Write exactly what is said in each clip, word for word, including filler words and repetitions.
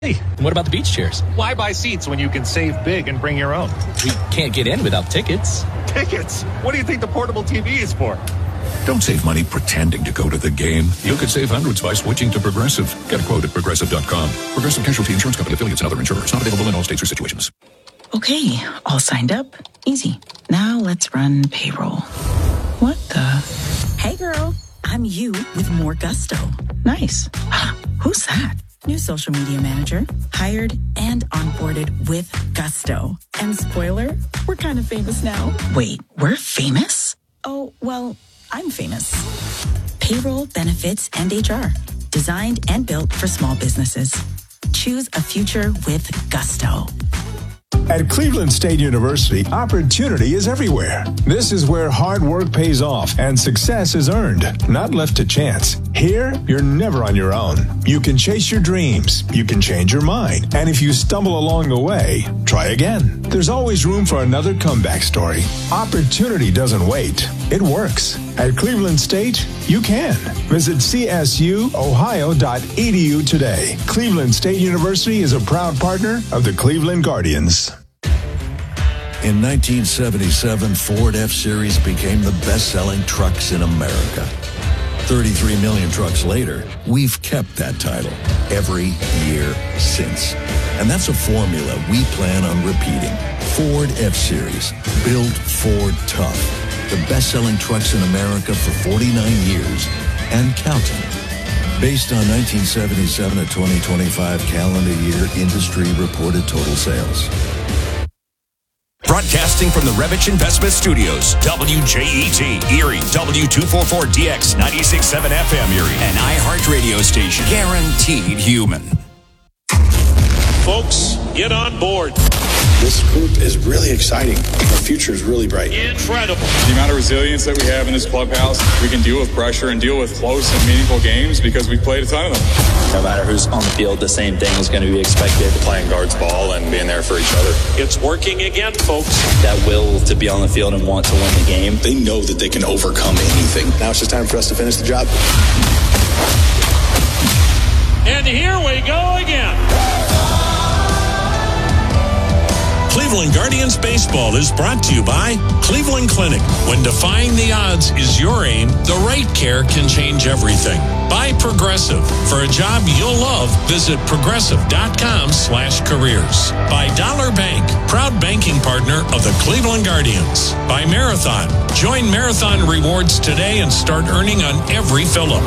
Hey, what about the beach chairs? Why buy seats when you can save big and bring your own? We can't get in without tickets. Tickets? What do you think the portable T V is for? Don't save money pretending to go to the game. You could save hundreds by switching to Progressive. Get a quote at progressive dot com. Progressive Casualty Insurance Company, affiliates, and other insurers. Not available in all states or situations. Okay, all signed up. Easy. Now let's run payroll. What the? Hey girl, I'm you with more gusto. Nice. Who's that? New social media manager, hired and onboarded with gusto. And spoiler, we're kind of famous now. Wait, we're famous? Oh, well, I'm famous. Payroll, benefits, and H R. Designed and built for small businesses. Choose a future with gusto. At Cleveland State University, opportunity is everywhere. This is where hard work pays off and success is earned, not left to chance. Here, you're never on your own. You can chase your dreams. You can change your mind. And if you stumble along the way, try again. There's always room for another comeback story. Opportunity doesn't wait. It works. At Cleveland State, you can. Visit c s u ohio dot e d u today. Cleveland State University is a proud partner of the Cleveland Guardians. In nineteen seventy-seven, Ford F-Series became the best-selling trucks in America. thirty-three million trucks later, we've kept that title every year since. And that's a formula we plan on repeating. Ford F-Series, built Ford tough. The best-selling trucks in America for forty-nine years and counting. Based on nineteen seventy-seven to twenty twenty-five calendar year industry reported total sales. Broadcasting from the Revich Investment Studios, W J E T, Erie, W two forty-four D X, ninety-six point seven F M Erie, an iHeart radio station, guaranteed human. Folks, get on board. This group is really exciting. Our future is really bright. Incredible. The amount of resilience that we have in this clubhouse, we can deal with pressure and deal with close and meaningful games because we've played a ton of them. No matter who's on the field, the same thing is going to be expected. Playing guards ball and being there for each other. It's working again, folks. That will to be on the field and want to win the game. They know that they can overcome anything. Now it's just time for us to finish the job. And here we go again. Cleveland Guardians Baseball is brought to you by Cleveland Clinic. When defying the odds is your aim, the right care can change everything. By Progressive. For a job you'll love, visit progressive.com slash careers. By Dollar Bank, proud banking partner of the Cleveland Guardians. By Marathon. Join Marathon Rewards today and start earning on every fill-up.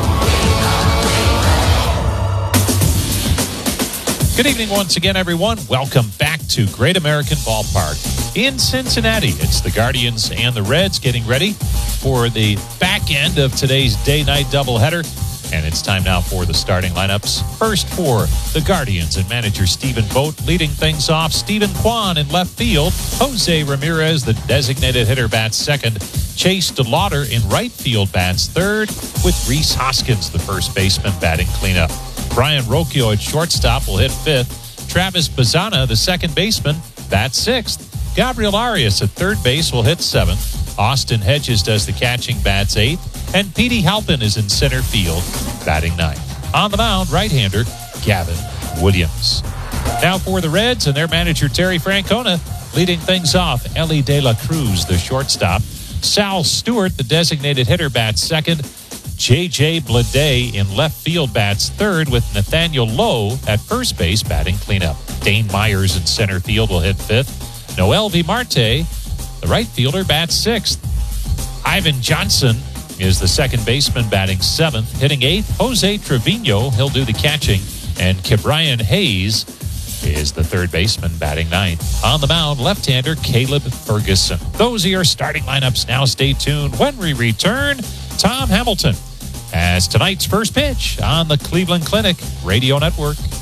Good evening once again, everyone. Welcome back to Great American Ballpark in Cincinnati. It's the Guardians and the Reds getting ready for the back end of today's day-night doubleheader. And it's time now for the starting lineups. First for the Guardians and manager Stephen Vogt leading things off. Stephen Kwan in left field. Jose Ramirez, the designated hitter, bats second. Chase DeLauder in right field bats third, with Rhys Hoskins, the first baseman, batting cleanup. Brian Rocchio at shortstop will hit fifth. Travis Bazzana, the second baseman, bats sixth. Gabriel Arias at third base will hit seventh. Austin Hedges does the catching, bats eighth. And Petey Halpin is in center field, batting ninth. On the mound, right-hander Gavin Williams. Now for the Reds and their manager Terry Francona, leading things off. Ellie De La Cruz, the shortstop. Sal Stewart, the designated hitter, bats second. J J Bleday in left field bats third, with Nathaniel Lowe at first base batting cleanup. Dane Myers in center field will hit fifth. Noel V. Marte, the right fielder, bats sixth. Ivan Johnson is the second baseman batting seventh. Hitting eighth, Jose Trevino, he'll do the catching. And Ke'Bryan Hayes is the third baseman batting ninth. On the mound, left-hander Caleb Ferguson. Those are your starting lineups. Now stay tuned. When we return, Tom Hamilton as tonight's first pitch on the Cleveland Clinic Radio Network.